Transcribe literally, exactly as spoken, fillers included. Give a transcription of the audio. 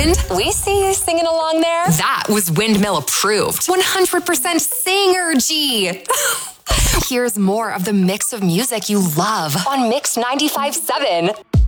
wind? We see you singing along there. That was Windmill approved. one hundred percent Singer-G. Here's more of the mix of music you love on Mix ninety-five point seven.